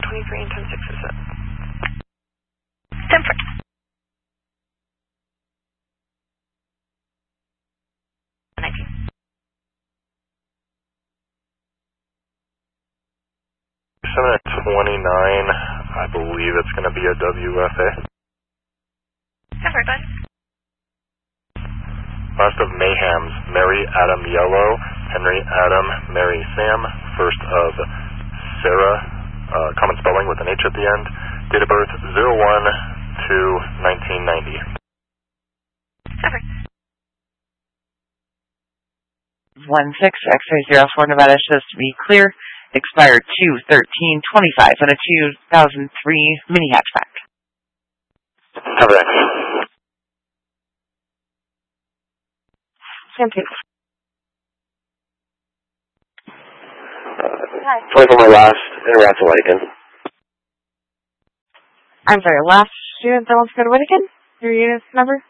23 and 10-6 is it? 10 foot. At 29, I believe it's going to be a WFA. Never, bud. Last of Mayhems, Mary Adam Yellow, Henry Adam, Mary Sam, first of Sarah, common spelling with an H at the end, date of birth 01/2/1990. Never. 16 X-ray 04 Nevada shows to be clear. Expired 2/13/25 on a 2003 mini hatchback. Cover X. Same two. Hi. 24 my last, in route to Whitican. I'm sorry, last student that wants to go to Whitican? Your unit number?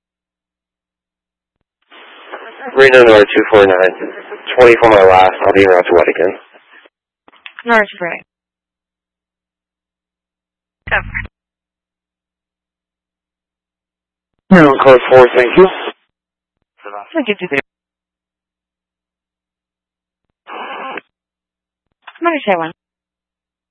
Reno number 249. 24 my last, I'll be en route to Whitican. No, it's great. Maryland code 4, thank you. Thank you, too. Let me say one.